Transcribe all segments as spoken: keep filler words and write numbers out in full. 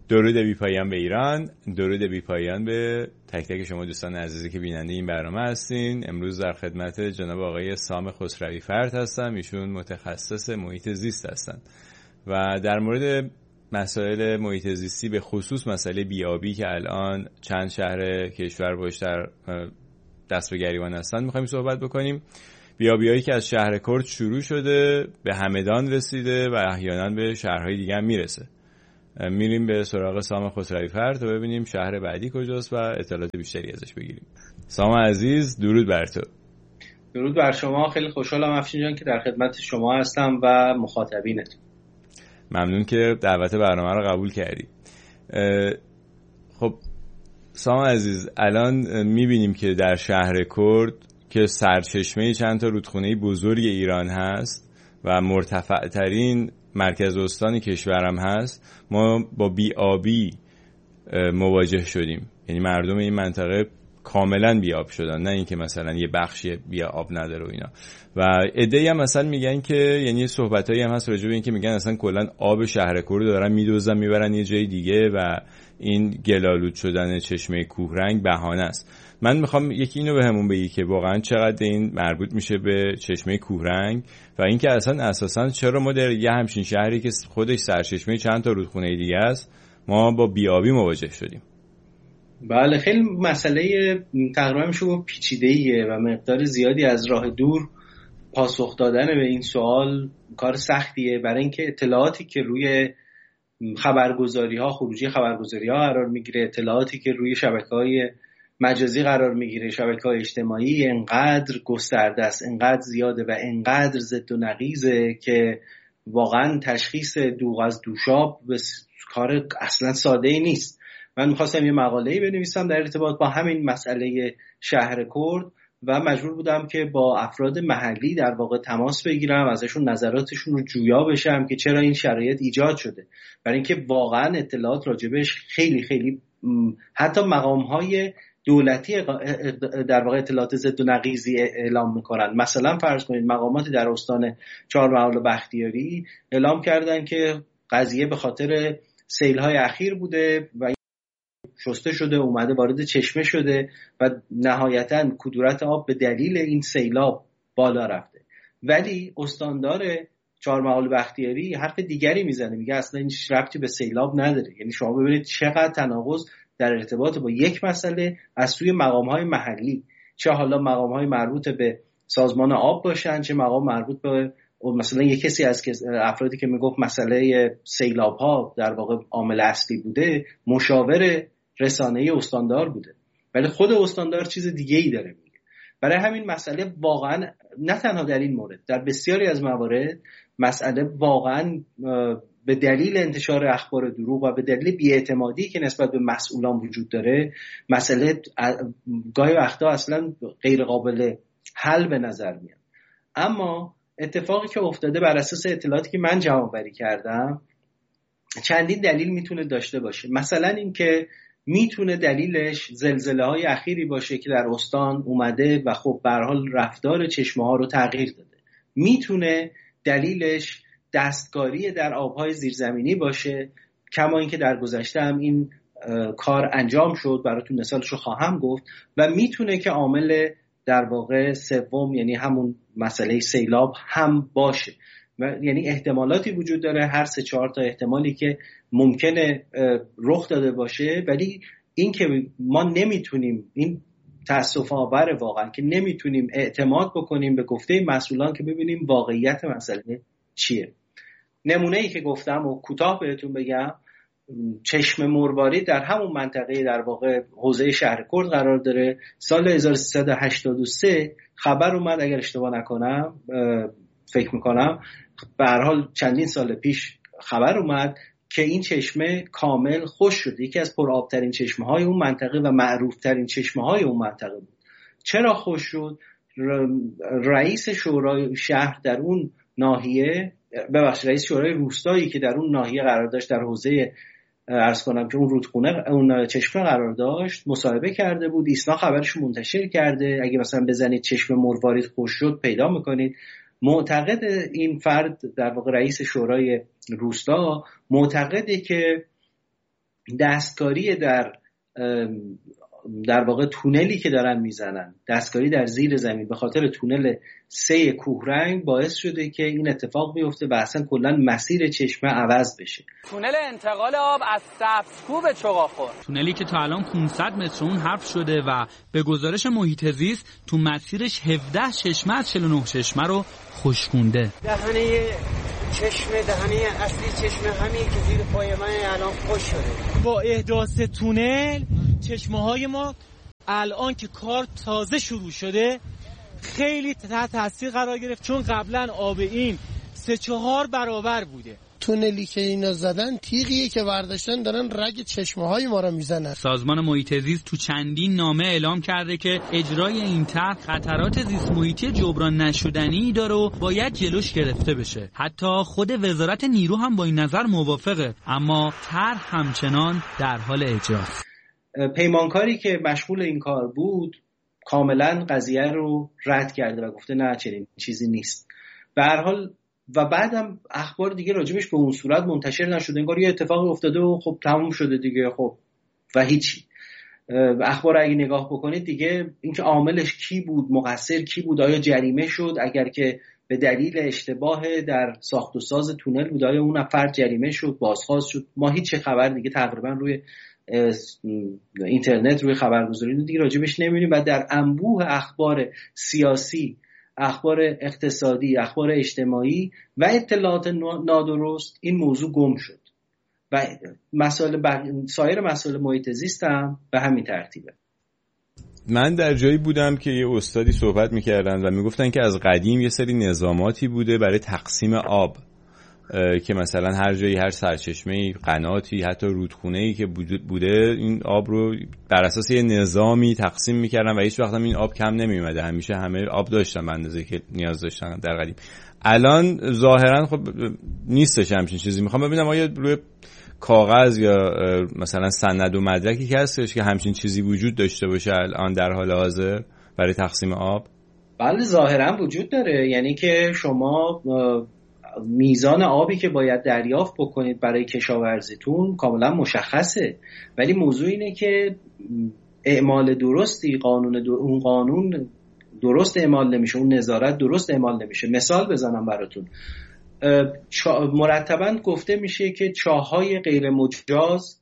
درود بی پایان به ایران، درود بی پایان به تک تک شما دوستان عزیزی که بیننده این برنامه هستین. امروز در خدمت جناب آقای سام خسروی فرد هستم. ایشون متخصص محیط زیست هستن و در مورد مسائل محیط زیستی به خصوص مسئله بیابی که الان چند شهر کشور باش در دست به گریبان هستن میخوایم صحبت بکنیم. بیابیایی که از شهر کرد شروع شده به همدان رسیده و احیانا به شهرهای دیگه هم میرسه. میریم به سراغ سام خسروی فرد تا ببینیم شهر بعدی کجاست و اطلاعات بیشتری ازش بگیریم. سام عزیز، درود بر تو. درود بر شما. خیلی خوشحالم افشین جان که در خدمت شما هستم و مخاطبینتون. ممنون که دعوت برنامه رو قبول کردی. خب سام عزیز، الان میبینیم که در شهر کرد که سرچشمه چند تا رودخونه بزرگ ایران هست و مرتفع ترین مرکز استان کشورم هست، ما با بی‌آبی مواجه شدیم. یعنی مردم این منطقه کاملا بی‌آب شدن، نه اینکه مثلا یه بخشی بی‌آب نداره و اینا. و عده‌ای هم مثلا میگن که یعنی صحبتایی هم هست راجع به این که میگن اصلا کلا آب شهر کرد رو دارن میدوزن میبرن یه جای دیگه و این گلالود شدن چشمه کوهرنگ بهانه است. من میخوام یکی اینو بهمون بگی که واقعا چقدر این مربوط میشه به چشمه کوهرنگ و اینکه اصلا اساسا چرا ما در یه همچین شهری که خودش سرچشمه چند تا رودخونه دیگه است ما با بی‌آبی مواجه شدیم. بله، خیلی مسئله تقریبا میشه پیچیده‌ایه و مقدار زیادی از راه دور پاسخ دادن به این سوال کار سختیه، برای اینکه اطلاعاتی که روی خبرگزاری‌ها خروجی خبرگزاری‌ها قرار میگیره، اطلاعاتی که روی شبکه‌های مجازی قرار میگیره، شبکه‌های اجتماعی، انقدر گسترده است، انقدر زیاده و انقدر ضد و نقیضه که واقعا تشخیص دوغ از دوشاب کار اصلا ساده‌ای نیست. من می‌خواستم یه مقاله‌ای بنویسم در ارتباط با همین مسئله شهر کرد و مجبور بودم که با افراد محلی در واقع تماس بگیرم، ازشون نظراتشون رو جویا بشم که چرا این شرایط ایجاد شده، برای اینکه واقعا اطلاعات راجبش خیلی خیلی حتی مقام‌های دولتی در واقع اطلاعات ضد و نقیضی اعلام میکنن. مثلا فرض کنید مقاماتی در استان چهارمحال و بختیاری اعلام کردن که قضیه به خاطر سیل‌های اخیر بوده و شسته شده، اومده وارد چشمه شده و نهایتاً کدورت آب به دلیل این سیلاب بالا رفته. ولی استاندار چهارمحال و بختیاری حرف دیگری میزنه، میگه اصلا این ربطی به سیلاب نداره. یعنی شما ببینید چقدر تناقض در ارتباط با یک مسئله از سوی مقام‌های محلی، چه حالا مقام‌های مربوط به سازمان آب باشن، چه مقام مربوط به مثلا یک کسی از افرادی که میگفت مسئله سیلاب‌ها در واقع عامل اصلی بوده، مشاور رسانه‌ای استاندار بوده، ولی خود استاندار چیز دیگه‌ای داره میگه. برای همین مسئله واقعا نه تنها در این مورد، در بسیاری از موارد مسئله واقعا به دلیل انتشار اخبار دروغ و به دلیل بی‌اعتمادی که نسبت به مسئولان وجود داره، مسئله گاهی وقتا اصلا غیر قابل حل به نظر میاد. اما اتفاقی که افتاده بر اساس اطلاعاتی که من جمع‌آوری کردم چندین دلیل میتونه داشته باشه. مثلا این که میتونه دلیلش زلزله‌های اخیری باشه که در استان اومده و خب به هر حال رفتار چشمه‌ها رو تغییر داده. میتونه دلیلش دستکاری در آبهای زیرزمینی باشه، کما اینکه در گذشته هم این کار انجام شد، براتون مثالش رو خواهم گفت. و میتونه که عامل در واقع سوم یعنی همون مسئله سیلاب هم باشه. یعنی احتمالاتی وجود داره، هر سه چهار تا احتمالی که ممکنه رخ داده باشه، ولی این که ما نمیتونیم، این تأسف آوره واقعا که نمیتونیم اعتماد بکنیم به گفته مسئولان که ببینیم واقعیت مسئله چیه. نمونه ای که گفتم و کوتاه بهتون بگم، چشم مروارید در همون منطقه در واقع حوزه شهر کرد قرار داره. سال هزار و سیصد و هشتاد و سه خبر اومد، اگر اشتباه نکنم فکر میکنم به هر حال چندین سال پیش خبر اومد که این چشمه کامل خشک شده، یکی از پرآبترین چشمه های اون منطقه و معروف ترین چشمه های اون منطقه بود. چرا خشک شد؟ رئیس شورای شهر در اون ناحیه، ببخشید رئیس شورای روستایی که در اون ناحیه قرار داشت، در حوزه عرض کنم که اون رودخونه اون چشمه قرار داشت، مصاحبه کرده بود. ایسنا خبرش منتشر کرده، اگه مثلا بزنید چشمه مروارید خشک شد پیدا میکنید. معتقد این فرد در واقع رئیس شورای روستا معتقده که دستکاری در در واقع تونلی که دارن میزنن، دستکاری در زیر زمین به خاطر تونل سه کوهرنگ باعث شده که این اتفاق بیفته و اصلا کلا مسیر چشمه عوض بشه. تونل انتقال آب از سبزکوه به چغاخور، تونلی که تا الان پانصد متر اون حفر شده و به گزارش محیط زیست تو مسیرش هفده چشمه از چهل و نه چشمه رو خشکونده. دهنه چشمه دهنه اصلی چشمه همین که زیر پای من الان خوش شده. با احداث تونل چشمه های ما الان که کار تازه شروع شده خیلی تحت تاثیر قرار گرفت، چون قبلا آب این سه چهار برابر بوده. تونلی که اینا زدن تیغیه که برداشتن دارن رگ چشمه های ما رو میزنن. سازمان محیط زیست تو چندین نامه اعلام کرده که اجرای این طرح خطرات زیست محیطی جبران نشدنی داره و باید جلوش گرفته بشه. حتی خود وزارت نیرو هم با این نظر موافقه، اما طرح همچنان در حال اجراست. پیمانکاری که مشغول این کار بود کاملا قضیه رو رد کرده و گفته نه چنین چیزی نیست. به هر حال و بعدم اخبار دیگه راجبش به اون صورت منتشر نشده، انگار یه اتفاقی افتاده و خب تموم شده دیگه، خب و هیچی. اخبار اگه نگاه بکنید دیگه اینکه عاملش کی بود، مقصر کی بود، آیا جریمه شد، اگر که به دلیل اشتباه در ساخت و ساز تونل بود آیا اون فرد جریمه شد، بازخواست شد، ما هیچ خبر دیگه تقریبا روی اینترنت روی خبرگزاری دیگه راجبش نمیبینیم و در انبوه اخبار سیاسی، اخبار اقتصادی، اخبار اجتماعی و اطلاعات نادرست این موضوع گم شد و مسائل بر... سایر مسائل محیط زیست هم به همین ترتیبه. من در جایی بودم که یه استادی صحبت میکردن و میگفتن که از قدیم یه سری نظاماتی بوده برای تقسیم آب که مثلا هر جایی هر سرچشمه‌ای، قناتی، حتی رودخونه‌ای که بوده این آب رو بر اساس یه نظامی تقسیم میکردن و هیچ وقت هم این آب کم نمیومده، همیشه همه آب داشتن به اندازه‌ای که نیاز داشتن در قدیم. الان ظاهرا خب نیستش همچین چیزی. میخوام ببینم آیا روی کاغذ یا مثلا سند و مدرکی که هستش که همچین چیزی وجود داشته باشه الان در حال حاضر برای تقسیم آب؟ بله ظاهرا وجود داره، یعنی که شما میزان آبی که باید دریافت بکنید برای کشاورزیتون کاملا مشخصه، ولی موضوع اینه که اعمال درستی قانون در... اون قانون درست اعمال نمیشه، اون نظارت درست اعمال نمیشه. مثال بزنم براتون، چا... مرتباً گفته میشه که چاه‌های غیر مجاز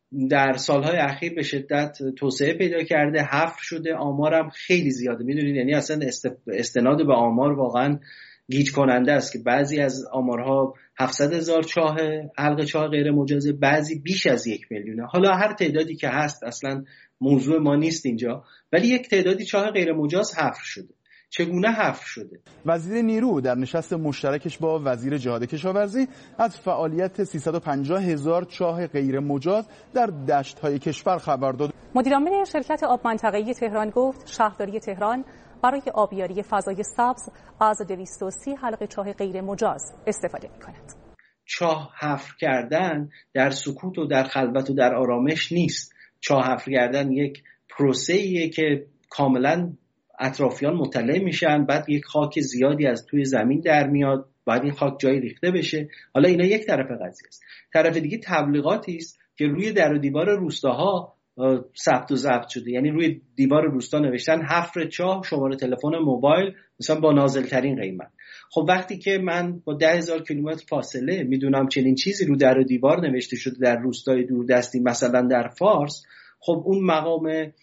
در سالهای اخیر به شدت توسعه پیدا کرده، حفر شده، آمارم خیلی زیاده، میدونید، یعنی اصلا است... استناد به آمار واقعاً گیج کننده است که بعضی از آمارها هفتصد هزار چاه حلقه چاه غیر مجازه، بعضی بیش از یک میلیونه. حالا هر تعدادی که هست اصلا موضوع ما نیست اینجا، ولی یک تعدادی چاه غیر مجاز حفر شده. چگونه حفر شده؟ وزیر نیرو در نشست مشترکش با وزیر جهاد کشاورزی از فعالیت سیصد و پنجاه هزار چاه غیر مجاز در دشت‌های کشور خبر داد. مدیر عامل شرکت آب منطقه‌ای تهران گفت شهرداری تهران برای آبیاری فضای سبز از دویست و سی حلقه چاه غیر مجاز استفاده می‌کند. چاه حفر کردن در سکوت و در خلوت و در آرامش نیست. چاه حفر کردن یک پروسه‌ایه که کاملاً اطرافیان مطلع میشن، بعد یک خاک زیادی از توی زمین در میاد، بعد این خاک جایی ریخته بشه. حالا اینا یک طرف قضیه است. طرف دیگه تبلیغاتی است که روی در و دیوار روستاها ثبت و ضبط شده، یعنی روی دیوار روستا نوشتن حفر چاه، شماره تلفن موبایل مثلا با نازل ترین قیمت. خب وقتی که من با ده هزار کیلومتر فاصله میدونم چنین چیزی رو در و دیوار نوشته شده در روستای دوردستی مثلا در فارس، خب اون مقام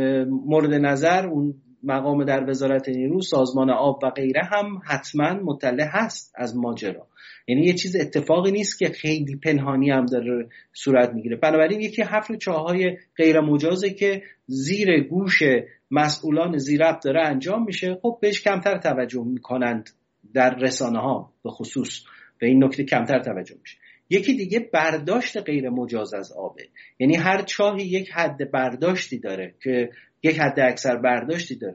مورد نظر، اون مقام در وزارت نیرو، سازمان آب و غیره هم حتما مطلع هست از ماجرا. یعنی یه چیز اتفاقی نیست که خیلی پنهانی هم داره صورت میگیره. بنابراین یکی حفر چاه‌های غیر مجازه که زیر گوش مسئولان زیربط داره انجام میشه، خب بهش کمتر توجه میکنند در رسانه ها، به خصوص به این نکته کمتر توجه میشه. یکی دیگه برداشت غیر مجاز از آبه، یعنی هر چاهی یک حد برداشتی داره که یک حد اکثر برداشتی داره.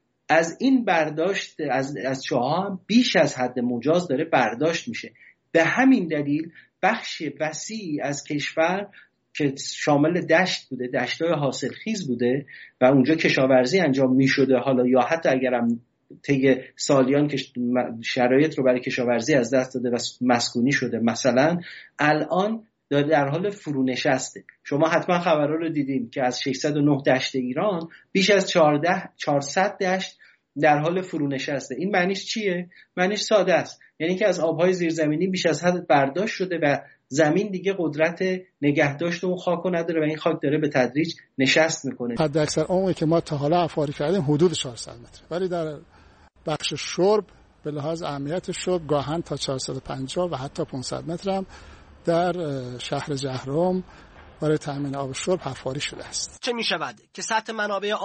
از این برداشت از از چاه‌ها هم بیش از حد مجاز داره برداشت میشه. به همین دلیل بخش وسیعی از کشور که شامل دشت بوده، دشت‌های حاصلخیز بوده و اونجا کشاورزی انجام میشده، حالا یا حتی اگرم طی سالیان که شرایط رو برای کشاورزی از دست داده و مسکونی شده، مثلا الان در حال فرونشسته. شما حتما خبرها رو دیدین که از ششصد و نه دشت ایران بیش از چهارصد دشت در حال فرونشسته. این معنیش چیه؟ معنیش ساده است، یعنی که از آبهای زیرزمینی بیش از حد برداشت شده و زمین دیگه قدرت نگهداشت اون خاکو نداره و این خاک داره به تدریج نشست میکنه. حد اکثر عمقی که ما تا حالا حفاری کردیم حدود چهارصد متر، ولی در بخش شرب به لحاظ اهمیت شرب گاهن تا چهارصد و پنجاه و حتی پانصد متر هم در شهر جهرم برای تامین آب شرب حفاری شده است. چه می شود که سطح منابع